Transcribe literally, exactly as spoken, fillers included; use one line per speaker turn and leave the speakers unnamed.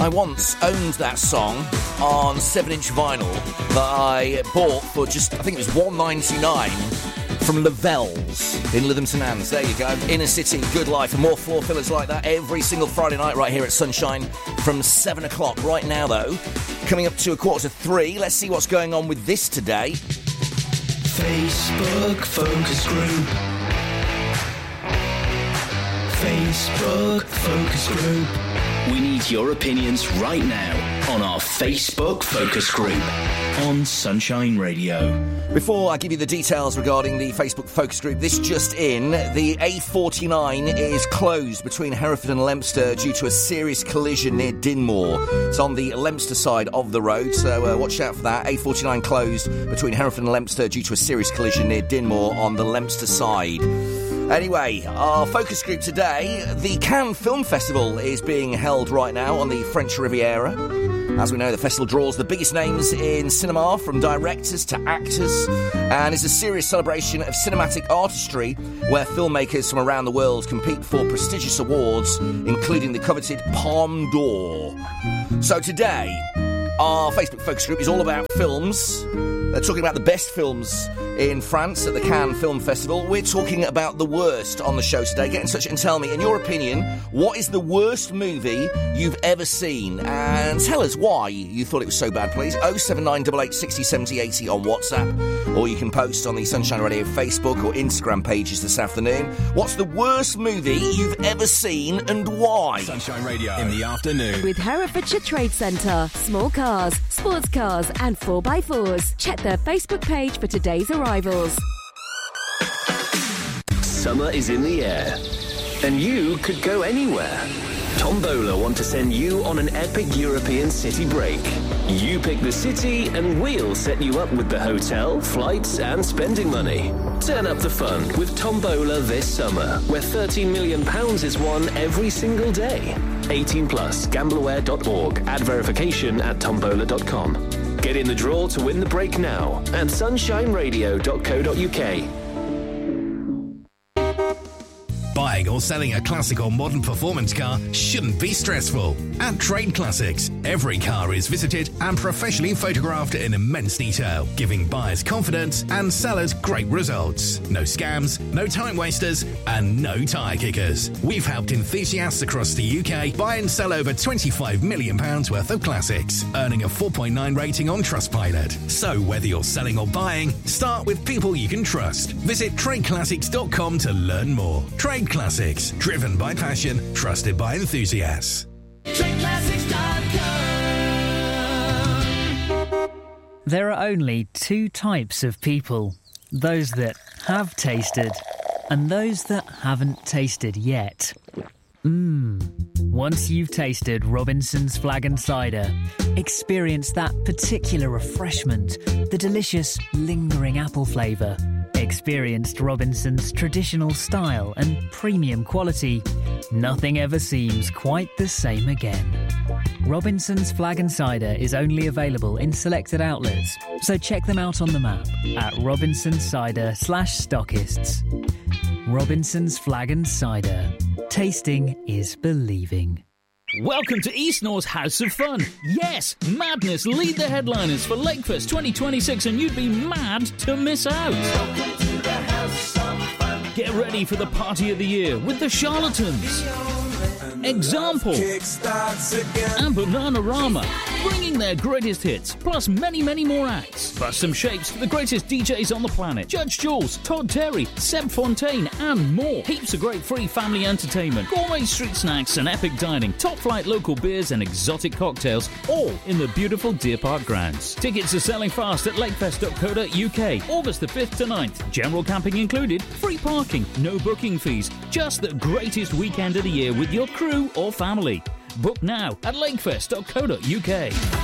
I once owned that song on seven inch vinyl that I bought for just, I think it was one pound ninety-nine from Lavelle's in Lytham St Anne's. There you go. Inner City, Good Life, and more floor fillers like that every single Friday night right here at Sunshine from seven o'clock. Right now, though, coming up to a quarter to three, let's see what's going on with this today.
Facebook Focus Group. Facebook Focus Group. We need your opinions right now on our Facebook Focus Group on Sunshine Radio.
Before I give you the details regarding the Facebook Focus Group, this just in, the A forty-nine is closed between Hereford and Leominster due to a serious collision near Dinmore. It's on the Leominster side of the road, so uh, watch out for that. A forty-nine closed between Hereford and Leominster due to a serious collision near Dinmore on the Leominster side. Anyway, our focus group today, the Cannes Film Festival is being held right now on the French Riviera. As we know, the festival draws the biggest names in cinema, from directors to actors, and is a serious celebration of cinematic artistry where filmmakers from around the world compete for prestigious awards, including the coveted Palme d'Or. So today, our Facebook focus group is all about films. They're talking about the best films in France at the Cannes Film Festival. We're talking about the worst on the show today. Get in touch and tell me, in your opinion, what is the worst movie you've ever seen? And tell us why you thought it was so bad, please. oh seven nine eight eight, six oh, seven oh, eight oh on WhatsApp. Or you can post on the Sunshine Radio Facebook or Instagram pages this afternoon. What's the worst movie you've ever seen and why?
Sunshine Radio in the afternoon.
With Herefordshire Trade Centre. Small cars, sports cars and four by fours. Check their Facebook page for today's arrivals.
Summer is in the air, and you could go anywhere. Tombola want to send you on an epic European city break. You pick the city, and we'll set you up with the hotel, flights, and spending money. Turn up the fun with Tombola this summer, where thirteen million pounds is won every single day. eighteen plus, gambleaware dot org. Add verification at tombola dot com. Get in the draw to win the break now at sunshine radio dot co dot uk.
Buying or selling a classic or modern performance car shouldn't be stressful. At Trade Classics, every car is visited and professionally photographed in immense detail, giving buyers confidence and sellers great results. No scams, no time wasters, and no tyre kickers. We've helped enthusiasts across the U K buy and sell over twenty-five million pounds worth of classics, earning a four point nine rating on Trustpilot. So whether you're selling or buying, start with people you can trust. Visit trade classics dot com to learn more. Trade Classics, driven by passion, trusted by enthusiasts.
trade classics dot com.
There are only two types of people. Those that have tasted and those that haven't tasted yet. Mmm. Once you've tasted Robinson's Flag and Cider, experience that particular refreshment, the delicious, lingering apple flavour. Experienced Robinson's traditional style and premium quality, nothing ever seems quite the same again. Robinson's Flag and Cider is only available in selected outlets, so check them out on the map at Robinson's Cider slash stockists. Robinson's Flag and Cider. Tasting is believing.
Welcome to East North's House of Fun. Yes, Madness lead the headliners for Lakefest twenty twenty-six, and you'd be mad to miss out.
Welcome to the House of Fun.
Get ready for the party of the year with the Charlatans, Example, and Bananarama, bringing their greatest hits, plus many, many more acts. Bust some shapes for the greatest D Js on the planet. Judge Jules, Todd Terry, Seb Fontaine, and more. Heaps of great free family entertainment, gourmet street snacks and epic dining, top flight local beers and exotic cocktails, all in the beautiful Deer Park grounds. Tickets are selling fast at lakefest dot co dot uk, August the fifth to ninth. General camping included, free parking, no booking fees. Just the greatest weekend of the year with your crew or family. Book now at lakefest dot co dot uk.